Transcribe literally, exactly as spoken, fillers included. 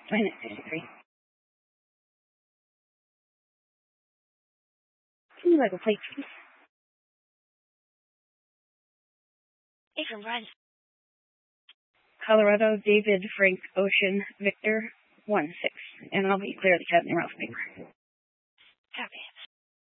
Minus fifty-three. Can you like a plate, please? A from Brian. Colorado, David, Frank, Ocean, Victor, one, six. And I'll be clear the cat in the Ralph paper. Copy.